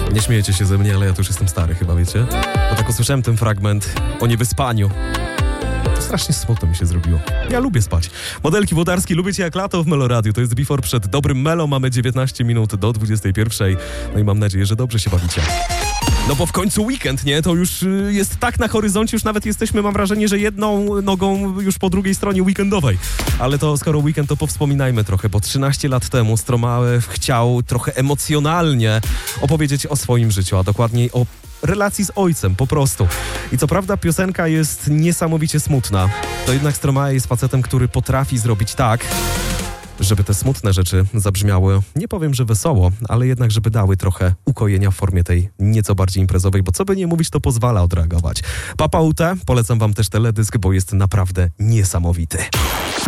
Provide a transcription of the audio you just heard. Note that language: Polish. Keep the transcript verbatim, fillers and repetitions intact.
Nie śmiejecie się ze mnie, ale ja tu już jestem stary chyba, wiecie? Bo tak usłyszałem ten fragment o niewyspaniu. To strasznie smutno mi się zrobiło. Ja lubię spać. Modelki Włodarski, lubię cię jak lato w Melo Radio. To jest Before przed dobrym Melo. Mamy dziewiętnaście minut do dwudziestej pierwszej. No i mam nadzieję, że dobrze się bawicie. No bo w końcu weekend, nie? To już y, jest tak na horyzoncie, już nawet jesteśmy, mam wrażenie, że jedną nogą już po drugiej stronie weekendowej. Ale to skoro weekend, to powspominajmy trochę, bo trzynaście lat temu Stromae chciał trochę emocjonalnie opowiedzieć o swoim życiu, a dokładniej o relacji z ojcem, po prostu. I co prawda piosenka jest niesamowicie smutna, to jednak Stromae jest facetem, który potrafi zrobić tak, żeby te smutne rzeczy zabrzmiały, nie powiem, że wesoło, ale jednak, żeby dały trochę ukojenia w formie tej nieco bardziej imprezowej, bo co by nie mówić, to pozwala odreagować. Papa U T, polecam wam też teledysk, bo jest naprawdę niesamowity.